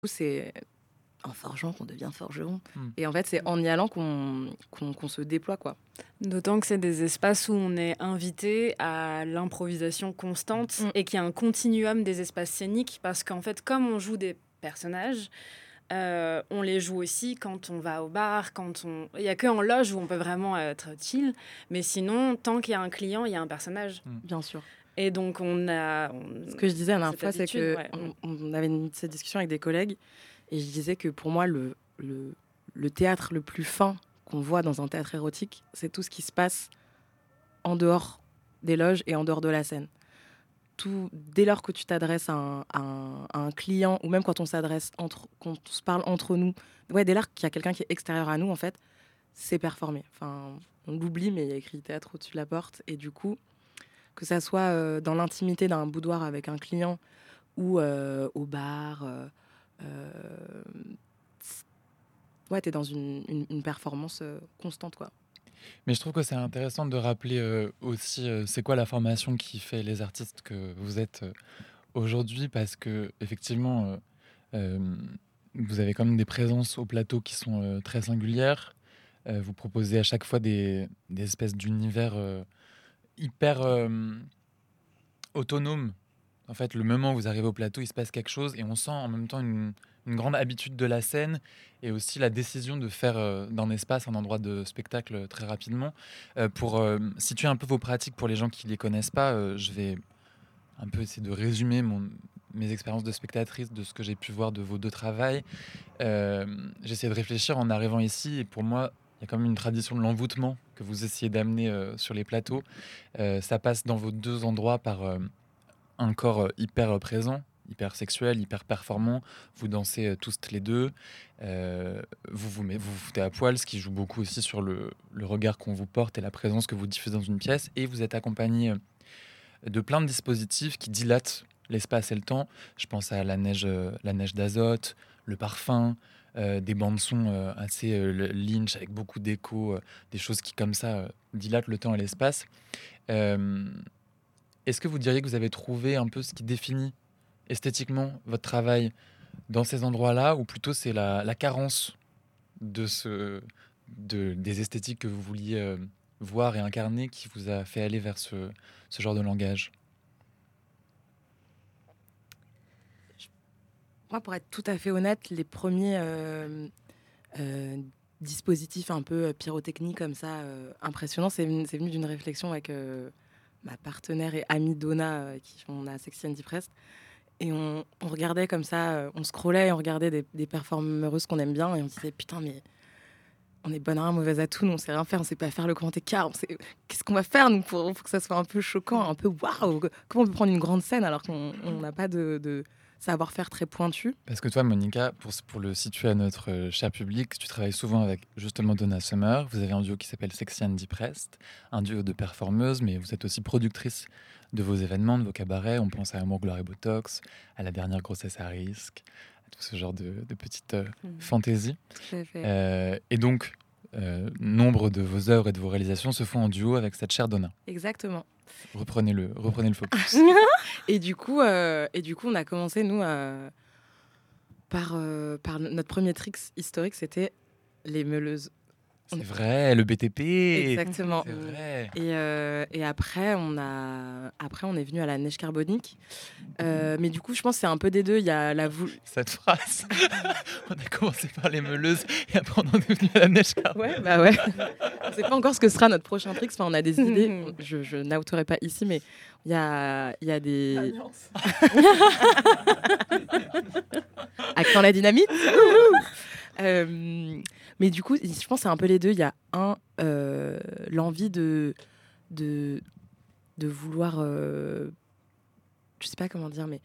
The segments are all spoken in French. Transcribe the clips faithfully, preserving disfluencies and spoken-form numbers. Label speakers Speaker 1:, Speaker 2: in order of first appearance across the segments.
Speaker 1: c'est en forgeant qu'on devient forgeron.
Speaker 2: Mmh.
Speaker 1: Et en fait, c'est en y allant qu'on qu'on qu'on se déploie, quoi.
Speaker 3: D'autant que c'est des espaces où on est invité à l'improvisation constante
Speaker 1: Mmh.
Speaker 3: et qu'il y a un continuum des espaces scéniques parce qu'en fait, comme on joue des personnages, euh, on les joue aussi quand on va au bar, quand on... Il n'y a qu'en loge où on peut vraiment être chill, mais sinon, tant qu'il y a un client, il y a un personnage.
Speaker 1: Bien sûr.
Speaker 3: Et donc, on a... on-
Speaker 1: Ce que je disais la dernière
Speaker 3: cette
Speaker 1: fois, c'est
Speaker 3: habitude,
Speaker 1: que
Speaker 3: ouais.
Speaker 1: on, on avait une, cette discussion avec des collègues et je disais que pour moi, le, le, le théâtre le plus fin qu'on voit dans un théâtre érotique, c'est tout ce qui se passe en dehors des loges et en dehors de la scène. Tout, dès lors que tu t'adresses à un, à un, à un client, ou même quand on s'adresse, entre, quand on se parle entre nous, ouais, dès lors qu'il y a quelqu'un qui est extérieur à nous, en fait, c'est performé. Enfin, on l'oublie, mais il y a écrit théâtre au-dessus de la porte. Et du coup, que ça soit euh, dans l'intimité d'un boudoir avec un client ou euh, au bar, euh, euh, ouais, t'es dans une, une, une performance euh, constante, quoi.
Speaker 2: Mais je trouve que c'est intéressant de rappeler euh, aussi euh, c'est quoi la formation qui fait les artistes que vous êtes euh, aujourd'hui, parce que effectivement euh, euh, vous avez quand même des présences au plateau qui sont euh, très singulières. Euh, vous proposez à chaque fois des, des espèces d'univers euh, hyper euh, autonomes. En fait, le moment où vous arrivez au plateau, il se passe quelque chose et on sent en même temps une, une grande habitude de la scène et aussi la décision de faire euh, d'un espace un endroit de spectacle très rapidement. Euh, pour euh, situer un peu vos pratiques pour les gens qui ne les connaissent pas, euh, je vais un peu essayer de résumer mon, mes expériences de spectatrice, de ce que j'ai pu voir de vos deux travails. Euh, j'ai essayé de réfléchir en arrivant ici et pour moi, il y a quand même une tradition de l'envoûtement que vous essayez d'amener euh, sur les plateaux. Euh, ça passe dans vos deux endroits par... euh, un corps euh, hyper euh, présent, hyper sexuel, hyper performant. Vous dansez euh, tous les deux. Euh, vous, vous met- vous vous foutez à poil, ce qui joue beaucoup aussi sur le, le regard qu'on vous porte et la présence que vous diffusez dans une pièce. Et vous êtes accompagné euh, de plein de dispositifs qui dilatent l'espace et le temps. Je pense à la neige, euh, la neige d'azote, le parfum, euh, des bandes son euh, assez euh, le- Lynch avec beaucoup d'écho, euh, des choses qui comme ça euh, dilatent le temps et l'espace. Euh, Est-ce que vous diriez que vous avez trouvé un peu ce qui définit esthétiquement votre travail dans ces endroits-là, ou plutôt c'est la, la carence de ce, de, des esthétiques que vous vouliez euh, voir et incarner qui vous a fait aller vers ce, ce genre de langage?
Speaker 1: Moi, pour être tout à fait honnête, les premiers euh, euh, dispositifs un peu pyrotechniques comme ça, euh, impressionnants, c'est venu, c'est venu d'une réflexion avec euh, ma partenaire et amie Donna, euh, qui on a Sexy and Depressed. Et on, on regardait comme ça, euh, on scrollait et on regardait des, des performeuses qu'on aime bien et on se disait putain, mais on est bonne à rien, mauvaise à tout, nous on sait rien faire, on sait pas faire le grand écart, on sait... qu'est-ce qu'on va faire nous pour, pour que ça soit un peu choquant, un peu waouh, comment on peut prendre une grande scène alors qu'on on n'a pas de, de savoir-faire très pointu.
Speaker 2: Parce que toi, Monica, pour, pour le situer à notre euh, cher public, tu travailles souvent avec justement Donna Summer. Vous avez un duo qui s'appelle Sexy and Depressed, un duo de performeuses, mais vous êtes aussi productrice de vos événements, de vos cabarets. On pense à Amour, Gloire et Botox, à La Dernière Grossesse à Risque, à tout ce genre de, de petites euh,
Speaker 3: Mmh.
Speaker 2: fantaisies.
Speaker 1: Tout à fait.
Speaker 2: Euh, et donc, euh, nombre de vos œuvres et de vos réalisations se font en duo avec cette chère Donna.
Speaker 1: Exactement.
Speaker 2: Reprenez le, reprenez le focus.
Speaker 1: Et du coup, euh, et du coup, on a commencé nous à- par euh, par notre premier trick historique, c'était les meuleuses.
Speaker 2: C'est vrai, le B T P.
Speaker 1: Exactement.
Speaker 2: C'est vrai.
Speaker 1: Et, euh, et après, on a après on est venu à la neige carbonique. Euh, mais du coup, je pense que c'est un peu des deux. Il y a la vou-
Speaker 2: Cette phrase. On a commencé par les meuleuses et après on en est venu à la neige carbonique.
Speaker 1: Ouais, bah ouais. On sait pas encore ce que sera notre prochain trick. Enfin, on a des idées. Je, je n'outerai pas ici, mais il y a, il y a des. À quand la dynamite. Euh, mais du coup, je pense que c'est un peu les deux. Il y a un, euh, l'envie de, de, de vouloir. Euh, je sais pas comment dire, mais.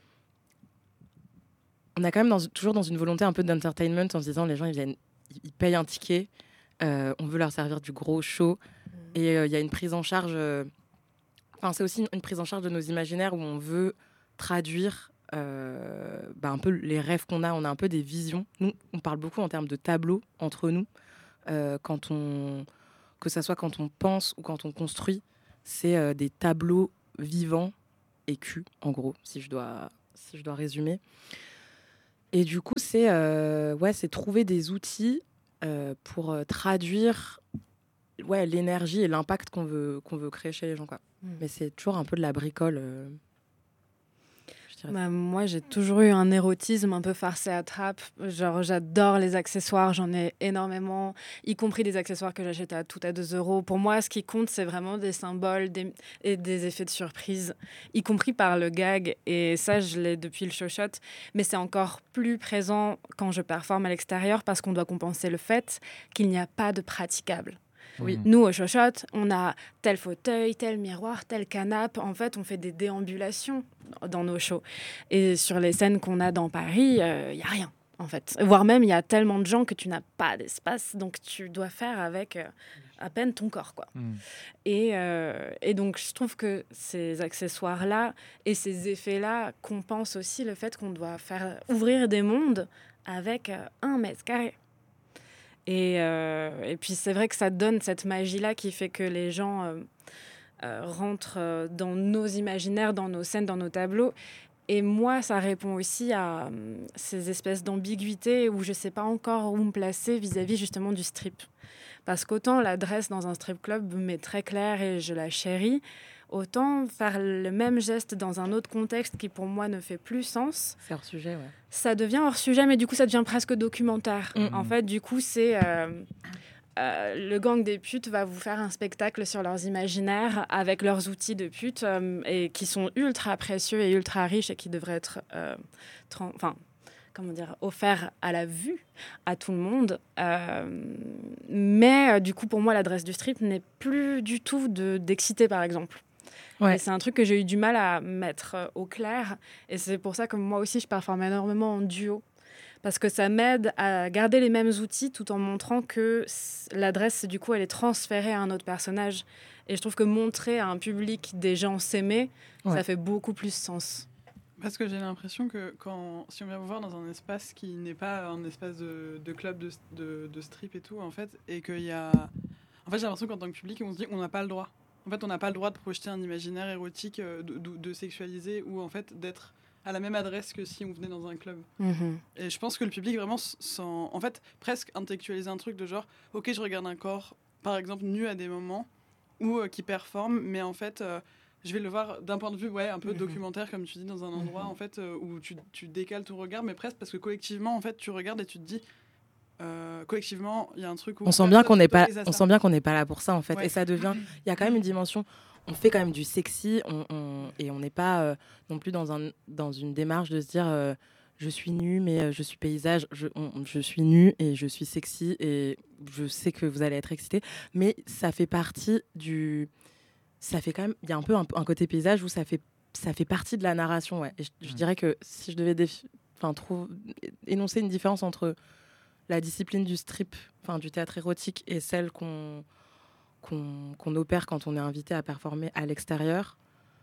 Speaker 1: On a quand même dans, toujours dans une volonté un peu d'entertainment en se disant les gens ils viennent, ils payent un ticket, euh, on veut leur servir du gros show et il euh, y a une prise en charge. euh, Enfin, c'est aussi une, une prise en charge de nos imaginaires où on veut traduire euh, bah, un peu les rêves qu'on a. On a un peu des visions. Nous, on parle beaucoup en termes de tableaux entre nous. Euh, quand on, que ça soit quand on pense ou quand on construit, c'est euh, des tableaux vivants, écus, en gros, si je dois, si je dois résumer. Et du coup, c'est euh, ouais, c'est trouver des outils euh, pour euh, traduire ouais, l'énergie et l'impact qu'on veut, qu'on veut créer chez les gens, quoi. Mm. Mais c'est toujours un peu de la bricole. Euh,
Speaker 3: bah, moi, j'ai toujours eu un érotisme un peu farcé à trappe. Genre, j'adore les accessoires, j'en ai énormément, y compris des accessoires que j'achète à tout à deux euros. Pour moi, ce qui compte, c'est vraiment des symboles des, et des effets de surprise, y compris par le gag. Et ça, je l'ai depuis le show shot. Mais c'est encore plus présent quand je performe à l'extérieur parce qu'on doit compenser le fait qu'il n'y a pas de praticable. Oui. Nous, au show shot, on a tel fauteuil, tel miroir, tel canapé. En fait, on fait des déambulations dans nos shows. Et sur les scènes qu'on a dans Paris, il euh, n'y a rien, en fait. Voire même, il y a tellement de gens que tu n'as pas d'espace. Donc, tu dois faire avec euh, à peine ton corps, quoi. Mm. Et, euh, et donc, je trouve que ces accessoires-là et ces effets-là compensent aussi le fait qu'on doit faire ouvrir des mondes avec euh, un mètre carré. Et, euh, et puis, c'est vrai que ça donne cette magie-là qui fait que les gens euh, euh, rentrent euh, dans nos imaginaires, dans nos scènes, dans nos tableaux. Et moi, ça répond aussi à euh, ces espèces d'ambiguïté où je ne sais pas encore où me placer vis-à-vis justement du strip. Parce qu'autant l'adresse dans un strip club m'est très claire et je la chéris, autant faire le même geste dans un autre contexte qui pour moi ne fait plus sens.
Speaker 1: C'est hors sujet, ouais.
Speaker 3: Ça devient hors sujet, mais du coup ça devient presque documentaire. Mmh. En fait, du coup, c'est euh, euh, le gang des putes va vous faire un spectacle sur leurs imaginaires avec leurs outils de pute euh, et qui sont ultra précieux et ultra riches et qui devraient être, euh, tra- enfin, comment dire, offerts à la vue à tout le monde. Euh, mais euh, du coup, pour moi, l'adresse du strip n'est plus du tout de, d'exciter, par exemple. Ouais. Et c'est un truc que j'ai eu du mal à mettre euh, au clair. Et c'est pour ça que moi aussi, je performe énormément en duo. Parce que ça m'aide à garder les mêmes outils tout en montrant que l'adresse, du coup, elle est transférée à un autre personnage. Et je trouve que montrer à un public des gens s'aimer, ouais. ça fait beaucoup plus sens.
Speaker 4: Parce que j'ai l'impression que quand, si on vient vous voir dans un espace qui n'est pas un espace de, de club, de, de, de strip et tout, en fait, et qu'il y a... En fait, j'ai l'impression qu'en tant que public, on se dit on n'a pas le droit. En fait, on n'a pas le droit de projeter un imaginaire érotique, de, de, de sexualiser ou en fait d'être à la même adresse que si on venait dans un club. Mm-hmm. Et je pense que le public vraiment sent, en fait, presque intellectualiser un truc de genre, ok, je regarde un corps, par exemple, nu à des moments, ou euh, qui performe, mais en fait, euh, je vais le voir d'un point de vue, ouais, un peu mm-hmm. documentaire, comme tu dis, dans un endroit, mm-hmm. en fait, euh, où tu, tu décales ton regard, mais presque parce que collectivement, en fait, tu regardes et tu te dis, Euh, collectivement, il y a un truc où
Speaker 1: on sent bien qu'on n'est pas, on sent bien qu'on n'est pas là pour ça en fait, ouais. Et ça devient, il y a quand même une dimension. On fait quand même du sexy, on, on, et on n'est pas euh, non plus dans un, dans une démarche de se dire, euh, je suis nue mais euh, je suis paysage, je, on, je suis nue et je suis sexy et je sais que vous allez être excités, mais ça fait partie du, ça fait quand même, il y a un peu un, un côté paysage où ça fait, ça fait partie de la narration, ouais. Et je, je dirais que si je devais, défi- enfin, trouve, énoncer une différence entre la discipline du strip, enfin du théâtre érotique, et celle qu'on, qu'on, qu'on opère quand on est invité à performer à l'extérieur,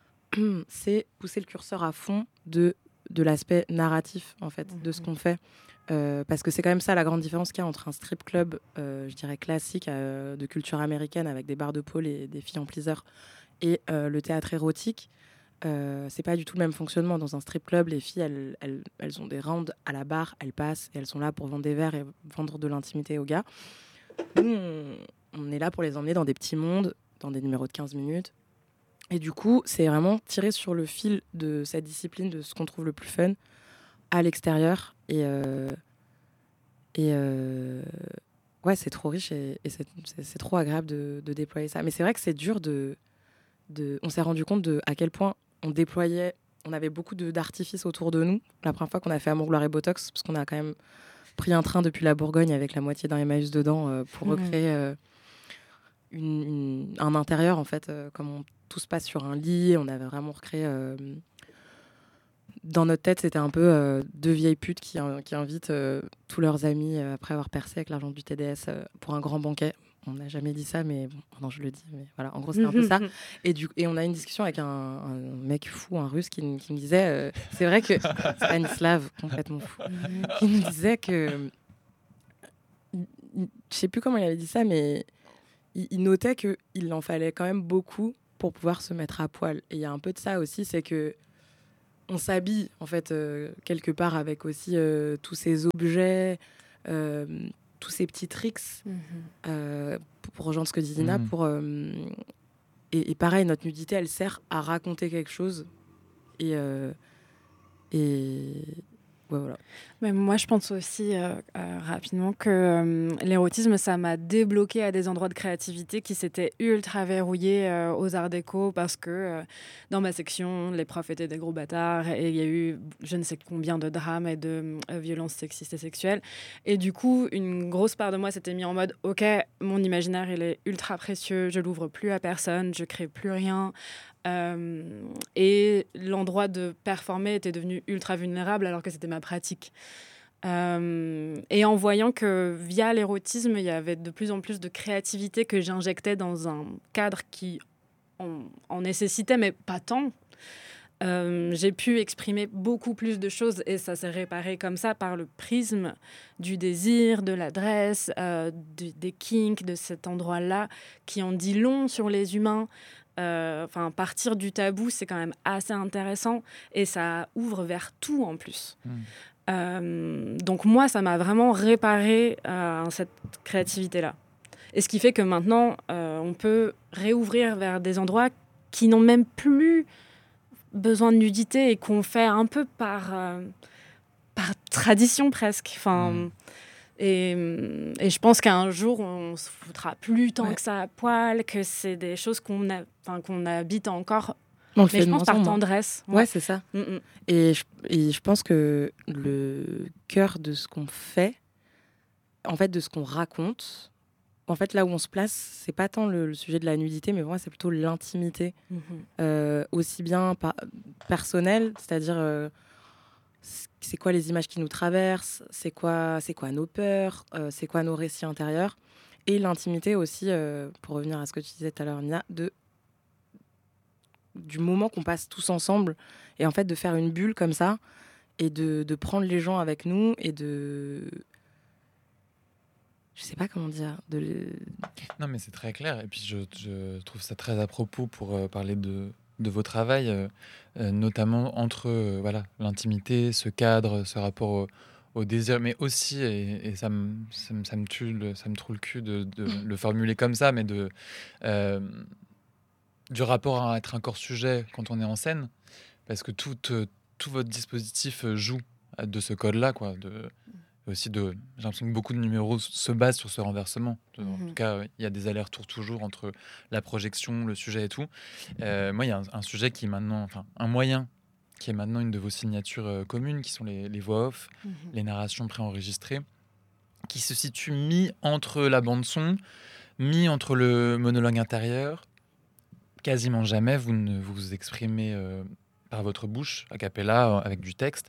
Speaker 1: c'est pousser le curseur à fond de, de l'aspect narratif, en fait, mmh. de ce qu'on fait. Euh, parce que c'est quand même ça la grande différence qu'il y a entre un strip club, euh, je dirais classique, euh, de culture américaine, avec des barres de pôle et des filles en pleaser, et euh, le théâtre érotique. Euh, c'est pas du tout le même fonctionnement. Dans un strip club, les filles, elles, elles, elles ont des rounds à la barre, elles passent et elles sont là pour vendre des verres et vendre de l'intimité aux gars. Nous, on, on est là pour les emmener dans des petits mondes, dans des numéros de quinze minutes. Et du coup, c'est vraiment tirer sur le fil de cette discipline, de ce qu'on trouve le plus fun à l'extérieur. Et, euh, et euh, ouais, c'est trop riche et, et c'est, c'est, c'est trop agréable de, de déployer ça. Mais c'est vrai que c'est dur de... de on s'est rendu compte de à quel point on déployait, on avait beaucoup de, d'artifices autour de nous. La première fois qu'on a fait Amour, Gloire et Botox, parce qu'on a quand même pris un train depuis la Bourgogne avec la moitié d'un Emmaüs dedans euh, pour mmh. recréer euh, une, une, un intérieur, en fait, euh, comme on, tout se passe sur un lit. On avait vraiment recréé... Euh, dans notre tête, c'était un peu euh, deux vieilles putes qui, euh, qui invitent euh, tous leurs amis, euh, après avoir percé avec l'argent du T D S, euh, pour un grand banquet. On n'a jamais dit ça, mais bon, non, je le dis. Mais voilà, en gros, c'est un peu ça. Et, du, et on a une discussion avec un, un mec fou, un russe, qui, qui me disait... Euh, c'est vrai que... Stanislav, complètement fou. Qui me disait que... Je ne sais plus comment il avait dit ça, mais il, il notait qu'il en fallait quand même beaucoup pour pouvoir se mettre à poil. Et il y a un peu de ça aussi, c'est que on s'habille en fait euh, quelque part avec aussi euh, tous ces objets, euh, tous ces petits tricks,
Speaker 3: Mhm.
Speaker 1: euh, pour, pour rejoindre ce que dit Dina,
Speaker 2: Mhm.
Speaker 1: pour euh, et, et pareil, notre nudité, elle sert à raconter quelque chose et euh, et ouais, voilà.
Speaker 3: Mais moi, je pense aussi euh, euh, rapidement que euh, l'érotisme, ça m'a débloqué à des endroits de créativité qui s'étaient ultra verrouillés euh, aux arts déco parce que euh, dans ma section, les profs étaient des gros bâtards et il y a eu je ne sais combien de drames et de euh, violences sexistes et sexuelles. Et du coup, une grosse part de moi s'était mis en mode « Ok, mon imaginaire, il est ultra précieux, je l'ouvre plus à personne, je crée plus rien. » Euh, et l'endroit de performer était devenu ultra vulnérable alors que c'était ma pratique. Euh, et en voyant que via l'érotisme, il y avait de plus en plus de créativité que j'injectais dans un cadre qui en, en nécessitait, mais pas tant. Euh, j'ai pu exprimer beaucoup plus de choses et ça s'est réparé comme ça par le prisme du désir, de l'adresse, euh, de, des kinks, de cet endroit-là qui en dit long sur les humains. Euh, enfin, partir du tabou, c'est quand même assez intéressant et ça ouvre vers tout en plus.
Speaker 2: Mmh.
Speaker 3: Euh, donc moi, ça m'a vraiment réparé euh, cette créativité-là. Et ce qui fait que maintenant, euh, on peut réouvrir vers des endroits qui n'ont même plus besoin de nudité et qu'on fait un peu par, euh, par tradition presque. Enfin,
Speaker 2: Mmh.
Speaker 3: et, et je pense qu'un jour, on se foutra plus tant
Speaker 1: Ouais.
Speaker 3: que ça à poil, que c'est des choses qu'on, a, enfin, qu'on habite encore.
Speaker 1: On le
Speaker 3: Mais
Speaker 1: fait
Speaker 3: je
Speaker 1: de
Speaker 3: pense
Speaker 1: moins
Speaker 3: par
Speaker 1: en moins.
Speaker 3: tendresse.
Speaker 1: Ouais, c'est ça.
Speaker 3: Mm, mm.
Speaker 1: Et je, et je pense que le cœur de ce qu'on fait, en fait, de ce qu'on raconte, en fait, là où on se place, c'est pas tant le, le sujet de la nudité, mais pour moi, c'est plutôt l'intimité,
Speaker 3: Mhm.
Speaker 1: euh, aussi bien par, personnelle, c'est-à-dire euh, c'est quoi les images qui nous traversent, c'est quoi, c'est quoi nos peurs, euh, c'est quoi nos récits intérieurs, et l'intimité aussi, euh, pour revenir à ce que tu disais tout à l'heure, Nina, de du moment qu'on passe tous ensemble, et en fait de faire une bulle comme ça, et de, de prendre les gens avec nous, et de... Je sais pas comment dire. De...
Speaker 2: Non, mais c'est très clair. Et puis, je, je trouve ça très à propos pour euh, parler de, de vos travails, euh, euh, notamment entre euh, voilà, l'intimité, ce cadre, ce rapport au, au désir, mais aussi, et, et ça, me, ça, me, ça me tue, le, ça me trouve le cul de, de le formuler comme ça, mais de, euh, du rapport à être un corps-sujet quand on est en scène, parce que tout, euh, tout votre dispositif euh, joue de ce code-là, quoi, de... aussi de, j'ai l'impression que beaucoup de numéros se basent sur ce renversement. En
Speaker 3: Mhm.
Speaker 2: tout cas, il y a des allers-retours toujours entre la projection, le sujet et tout. Euh, moi, il y a un, un sujet qui est maintenant, enfin, un moyen qui est maintenant une de vos signatures euh, communes, qui sont les, les voix off,
Speaker 3: Mhm.
Speaker 2: les narrations préenregistrées, qui se situent mis entre la bande son, mis entre le monologue intérieur. Quasiment jamais vous ne vous exprimez euh, par votre bouche, a cappella, avec du texte.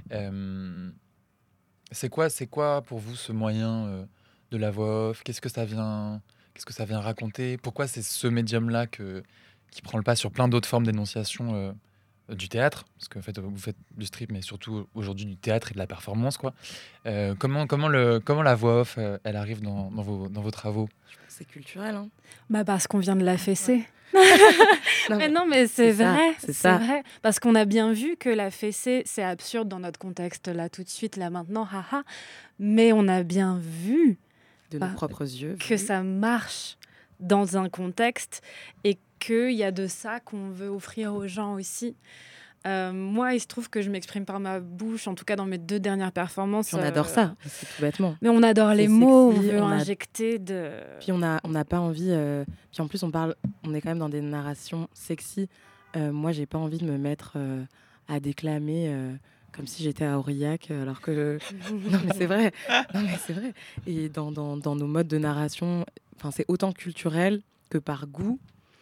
Speaker 2: Euh, C'est quoi, c'est quoi pour vous ce moyen euh, de la voix off? Qu'est-ce que ça vient, qu'est-ce que ça vient raconter? Pourquoi c'est ce médium-là que, qui prend le pas sur plein d'autres formes d'énonciation euh, du théâtre? Parce que en fait, vous faites du strip, mais surtout aujourd'hui du théâtre et de la performance, quoi. Euh, comment, comment, le, comment la voix off, euh, elle arrive dans, dans, vos, dans vos travaux?
Speaker 1: C'est culturel, hein.
Speaker 3: Bah parce qu'on vient de la fessée.
Speaker 1: Non,
Speaker 3: Mais
Speaker 1: mais
Speaker 3: non, mais c'est
Speaker 1: c'est ça,
Speaker 3: vrai,
Speaker 1: c'est
Speaker 3: c'est
Speaker 1: ça.
Speaker 3: vrai. Parce qu'on a bien vu que la fessée, c'est absurde dans notre contexte, là, tout de suite, là, maintenant, haha. Mais on a bien vu
Speaker 1: de
Speaker 3: bah,
Speaker 1: nos propres yeux.
Speaker 3: que
Speaker 1: vu.
Speaker 3: ça marche dans un contexte et qu'il y a de ça qu'on veut offrir aux gens aussi. Euh, moi, il se trouve que je m'exprime par ma bouche, en tout cas dans mes deux dernières performances.
Speaker 1: Puis on adore
Speaker 3: euh,
Speaker 1: ça, c'est tout bêtement.
Speaker 3: Mais on adore
Speaker 1: C'est
Speaker 3: les mots,
Speaker 1: sexy,
Speaker 3: on veut
Speaker 1: on a-
Speaker 3: injecter de...
Speaker 1: Puis on a, on n'a pas envie. euh, Puis en plus, on parle, on est quand même dans des narrations sexy. Euh, moi, j'ai pas envie de me mettre euh, à déclamer euh, comme si j'étais à Aurillac, euh, alors que non, mais c'est vrai. Non, mais c'est vrai. Et dans, dans, dans nos modes de narration, enfin, c'est autant culturel que par goût,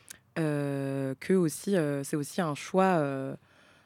Speaker 1: euh, que aussi, euh, c'est aussi un choix euh,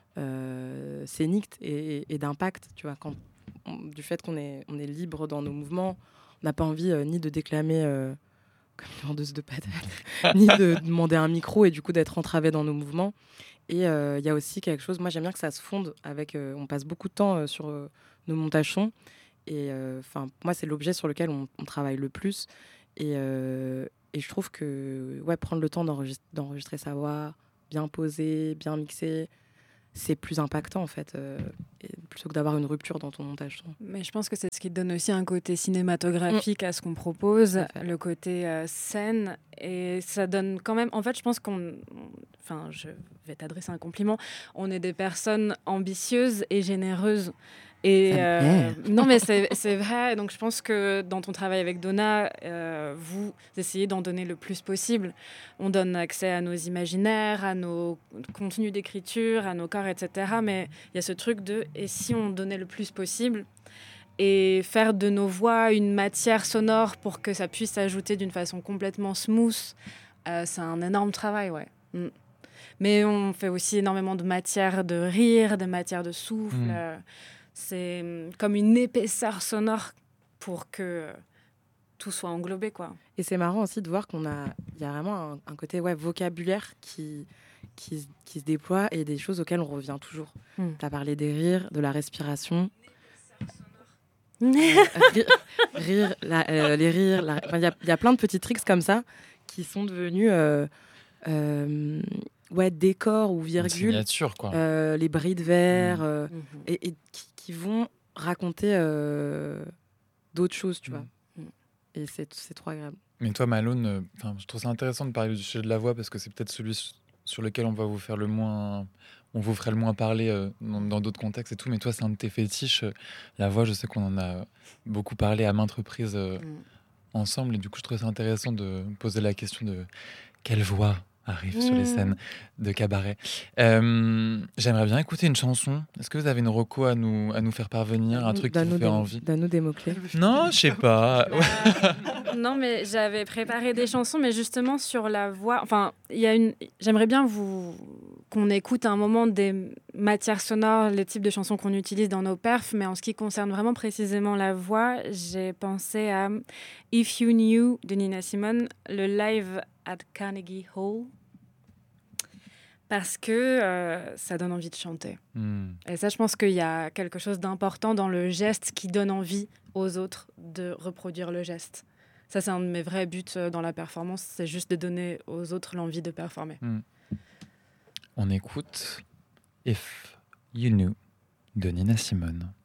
Speaker 1: euh, scénique et, et- et d'impact. Tu vois, quand on- du fait qu'on est, on est libre dans nos mouvements, on n'a pas envie euh, ni de déclamer euh, comme une vendeuse de patates, ni de demander un micro et du coup d'être entravé dans nos mouvements. Et euh, il y a aussi quelque chose, moi j'aime bien que ça se fonde avec, euh, on passe beaucoup de temps euh, sur euh, nos montages sons. Et enfin, moi c'est l'objet sur lequel on, on travaille le plus. Et, euh, et je trouve que ouais, prendre le temps d'enregistrer, d'enregistrer sa voix, bien posée, bien mixée, c'est plus impactant en fait, euh, et plutôt que d'avoir une rupture dans ton montage.
Speaker 3: Mais je pense que c'est ce qui donne aussi un côté cinématographique mmh. à ce qu'on propose, le côté euh, scène, et ça donne quand même. En fait, je pense qu'on. Enfin, je vais t'adresser un compliment. On est des personnes ambitieuses et généreuses. Et euh, non, mais c'est, c'est vrai. Donc, je pense que dans ton travail avec Donna, euh, vous essayez d'en donner le plus possible. On donne accès à nos imaginaires, à nos contenus d'écriture, à nos corps, et cetera. Mais il y a ce truc de « et si on donnait le plus possible ?» et faire de nos voix une matière sonore pour que ça puisse s'ajouter d'une façon complètement smooth, euh, c'est un énorme travail, ouais. Mm. Mais on fait aussi énormément de matière de rire, de matière de souffle. Mm. Euh, c'est comme une épaisseur sonore pour que tout soit englobé, quoi.
Speaker 1: Et c'est marrant aussi de voir qu'on a, il y a vraiment un, un côté ouais, vocabulaire qui, qui, qui se déploie et des choses auxquelles on revient toujours. Mm. Tu as parlé des rires, de la respiration. euh, rire, rire la, euh, les rires, il enfin, y, y a plein de petits tricks comme ça qui sont devenus euh, euh, ouais, décors ou virgules.
Speaker 2: Signature, quoi.
Speaker 1: Euh, les bris de verre,
Speaker 2: mmh.
Speaker 1: euh, mmh. et, et qui, qui vont raconter euh, d'autres choses, tu mmh. vois. Et c'est, c'est trop agréable.
Speaker 2: Mais toi, Malone, euh, je trouve ça intéressant de parler du sujet de la voix parce que c'est peut-être celui sur lequel on va vous faire le moins, on vous ferait le moins parler euh, dans, dans d'autres contextes et tout. Mais toi, c'est un de tes fétiches. Euh, la voix, je sais qu'on en a beaucoup parlé à maintes reprises euh, mmh. ensemble. Et du coup, je trouve ça intéressant de poser la question de quelle voix arrive mmh. sur les scènes de cabaret. Euh, j'aimerais bien écouter une chanson. Est-ce que vous avez une reco à nous, à nous faire parvenir, un truc qui vous fait
Speaker 1: des,
Speaker 2: envie?
Speaker 1: Donne-nous des mots-clés.
Speaker 2: Non, je sais pas.
Speaker 3: Euh, non, mais j'avais préparé des chansons, mais justement sur la voix. Enfin, il y a une. J'aimerais bien vous qu'on écoute à un moment des matières sonores, les types de chansons qu'on utilise dans nos perfs, mais en ce qui concerne vraiment précisément la voix, j'ai pensé à If You Knew de Nina Simone, le live at Carnegie Hall. Parce que euh, ça donne envie de chanter. Mm. Et ça, je pense qu'il y a quelque chose d'important dans le geste qui donne envie aux autres de reproduire le geste. Ça, c'est un de mes vrais buts dans la performance, c'est juste de donner aux autres l'envie de performer.
Speaker 2: Mm. On écoute If You Knew de Nina Simone.